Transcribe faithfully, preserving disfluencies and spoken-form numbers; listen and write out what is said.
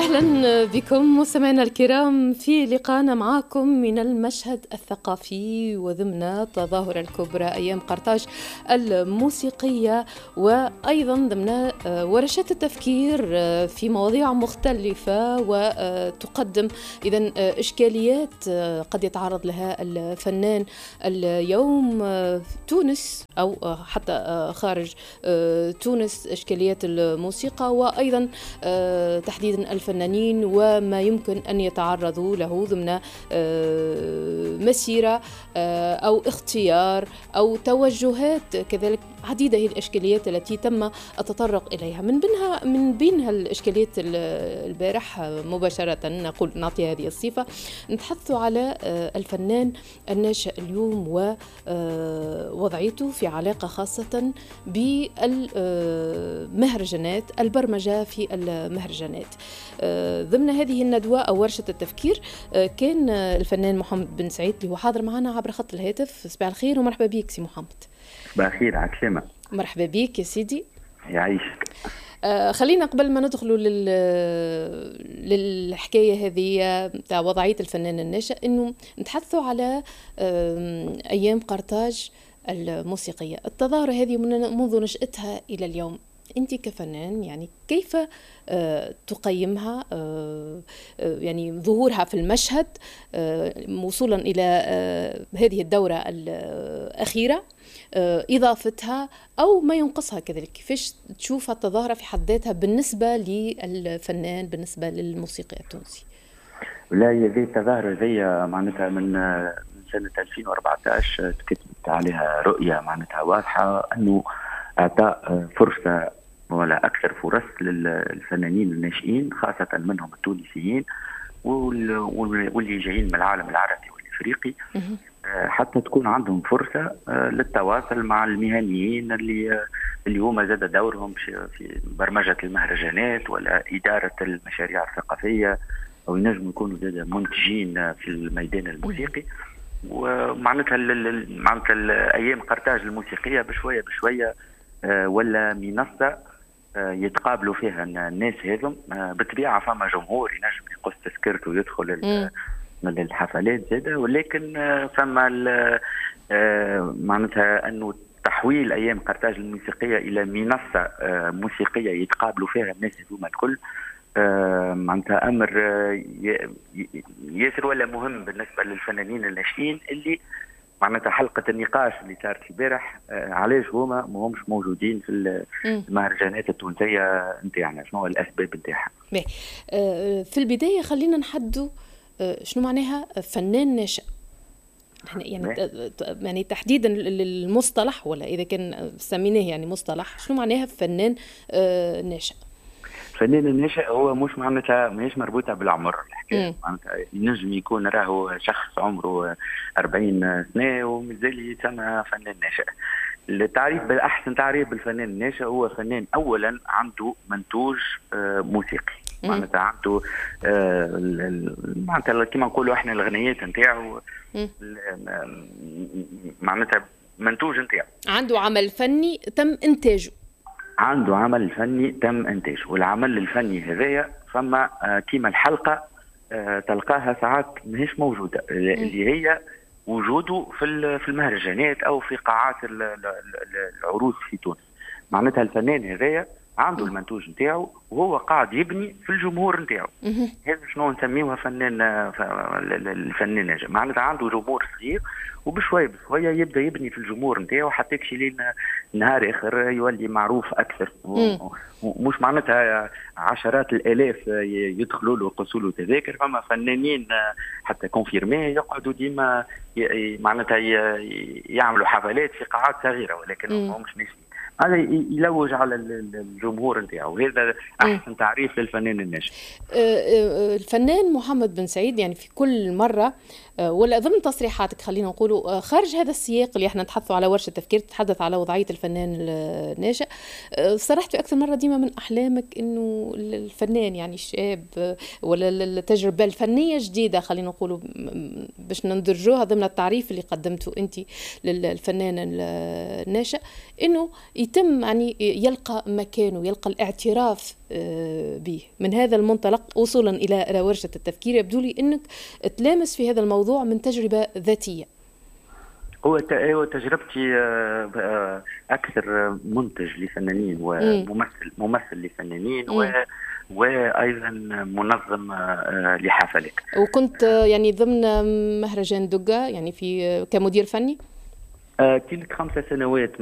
أهلا بكم مستمعينا الكرام في لقاءنا معكم من المشهد الثقافي وضمن التظاهرة الكبرى أيام قرطاج الموسيقية، وأيضا ضمن ورشات التفكير في مواضيع مختلفة وتقدم إذن إشكاليات قد يتعرض لها الفنان اليوم في تونس أو حتى خارج تونس، إشكاليات الموسيقى وأيضا تحديدا الفنانين وما يمكن أن يتعرضوا له ضمن مسيرة أو اختيار أو توجهات. كذلك عديدة هي الإشكاليات التي تم التطرق إليها، من بينها من بينها الإشكاليات البارح مباشرة نقول نعطي هذه الصفة، نتحدث على الفنان الناشئ اليوم ووضعيته في علاقة خاصة بالمهرجانات، البرمجة في المهرجانات. ضمن هذه الندوة أو ورشة التفكير كان الفنان محمد بن سعيد اللي هو حاضر معنا عبر خط الهاتف. صباح الخير ومرحبا بك سي محمد. صباح الخير، على السلامة. مرحبا بك يا سيدي. يعيشك. آه خلينا قبل ما ندخلوا لل... للحكاية هذه تاع وضعية الفنان الناشئ إنه نتحدثوا على آه أيام قرطاج الموسيقية، التظاهرة هذه منذ نشأتها إلى اليوم. أنت كفنان يعني كيف آه تقيمها، آه آه يعني ظهورها في المشهد آه وصولا إلى آه هذه الدورة الأخيرة، آه إضافتها أو ما ينقصها كذلك؟ كيفاش تشوف التظاهرة في حد ذاتها بالنسبة للفنان، بالنسبة للموسيقى التونسي؟ لا، هي ذي التظاهرة ذي معناتها من سنة ألفين وأربعطاش تكتبت عليها رؤية معناتها واضحة أنه أعطاء فرصة ولا أكثر فرص للفنانين الناشئين خاصة منهم التونسيين واللي جايين من العالم العربي والإفريقي، حتى تكون عندهم فرصة للتواصل مع المهنيين اللي اللي هما زاد دورهم في برمجة المهرجانات ولا إدارة المشاريع الثقافية، أو ينجموا يكونوا زاد منتجين في الميدان الموسيقي. ومعناتها معناتها أيام قرطاج الموسيقية بشوية بشوية ولا منصة يتقابلوا فيها الناس هذم. بالطبيعة فما جمهور ينجم يقص تذكرته ويدخل من الحفلات زادة، ولكن فما معناتها أنه تحويل أيام قرطاج الموسيقية إلى منصة موسيقية يتقابلوا فيها الناس هذوما الكل، معناتها أمر ياسر ولا مهم بالنسبة للفنانين الناشئين اللي معناتها حلقة النقاش اللي صارت البارح علاش هما ما همش موجودين في المهرجانات التونسية نتاعنا، شنو الأسباب نتاعها؟ في البداية خلينا نحدوا شنو معناها فنان ناشئ، يعني يعني تحديدا للمصطلح، ولا إذا كان سميناه يعني مصطلح، شنو معناها فنان ناشئ؟ الفنان الناشئ هو مش معناتها ماهيش مربوطه بالعمر الحكايه، معناتها ينجم يكون راهو شخص عمره أربعين سنه ومازال يسمى فنان ناشئ. التعريف بالاحسن تعريف بالفنان الناشئ هو فنان اولا عنده منتوج موسيقي، معناتها عنده معناتها كيما نقولوا احنا الغنيات نتاعو معناتها منتوج نتاعو، عنده عمل فني تم انتاجه، عنده عمل فني تم انتاجه. والعمل الفني هذايا فما كيما الحلقه تلقاها ساعات ماهيش موجوده، اللي هي وجوده في في المهرجانات او في قاعات العروض في تونس. معناتها الفنان هذايا عنده المنتوج نتاعو وهو قاعد يبني في الجمهور نتاعو. هذا شنو نسميوها فنان الفنان، معناتها عنده جمهور صغير وبشويه بشويه يبدا يبني في الجمهور نتاعو حتى يكشي لين نهار اخر يولي معروف اكثر. مش معناتها عشرات الالاف يدخلوا له ويقصوا له تذاكر، فما فنانين حتى كونفيرمي يقعدوا ديما معناتها يعملوا حفلات في قاعات صغيره ولكن ما همش ناشئين. هذا يلوج على الجمهور نتاعو، هذا احسن تعريف للفنان الناشئ. الفنان محمد بن سعيد يعني في كل مره ولا ضمن تصريحاتك خلينا نقولوا خارج هذا السياق اللي احنا نتحدثوا على ورشه تفكير تتحدث على وضعيه الفنان الناشئ، صرحت اكثر مره ديما من احلامك انه الفنان يعني الشاب ولا التجربه الفنيه جديده خلينا نقولوا باش ندرجوها ضمن التعريف اللي قدمته انت للفنان الناشئ، انه يتم يعني يلقى مكانه، يلقى الاعتراف به. من هذا المنطلق وصولا الى ورشه التفكير، يبدو لي انك تلامس في هذا الموضوع من تجربه ذاتيه. هو هو تجربتي اكثر منتج لفنانين وممثل ممثل لفنانين و وايضا منظم لحفلات. وكنت يعني ضمن مهرجان دقة يعني في كمدير فني؟ كنت خمسة سنوات